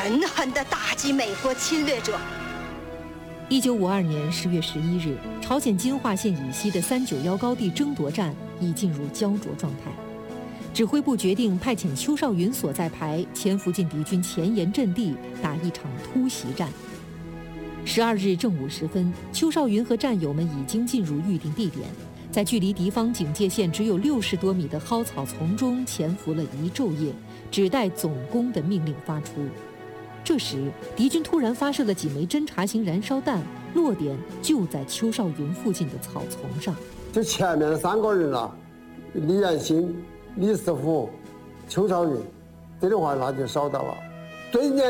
狠狠地打击美国侵略者。 1952年10月11日，朝鲜金华县以西的391高地争夺战已进入焦灼状态。指挥部决定派遣邱少云所在排潜伏进敌军前沿阵地，打一场突袭战。12日正午时分，邱少云和战友们已经进入预定地点，在距离敌方警戒线只有60多米的蒿草丛中潜伏了一昼夜，只待总攻的命令发出。这时，敌军突然发射了几枚侦察型燃烧弹，落点就在邱少云附近的草丛上。 就前面3个人了，李元兴、李世福、邱少云，这种话那就少到了。对面